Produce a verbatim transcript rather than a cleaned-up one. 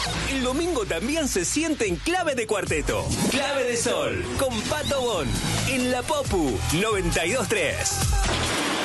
El domingo también se siente en Clave de Cuarteto. Clave de Sol, con Pato Bon, en la Popu noventa y dos tres.